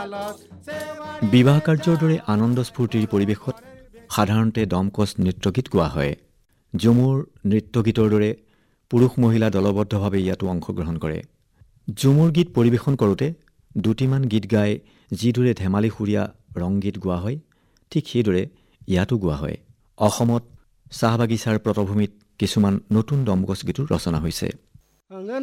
বিবাহ কাৰ্যৰ দৰে আনন্দ স্ফূৰ্তিৰ পৰিৱেশত সাধাৰণতে দমকচ নৃত্যগীত গোৱা হয়। ঝুমুৰ নৃত্যগীতৰ দৰে পুৰুষ মহিলা দলবদ্ধভাৱে ইয়াতো অংশগ্ৰহণ কৰে। ঝুমুৰ গীত পৰিৱেশন কৰোঁতে দুটিমান গীত গাই যিদৰে ধেমালি সুৰীয়া ৰংগীত গোৱা হয়, ঠিক সেইদৰে ইয়াতো গোৱা হয়। অসমত চাহ বাগিচাৰ পটভূমিত কিছুমান নতুন দমকচ গীতো ৰচনা হৈছে।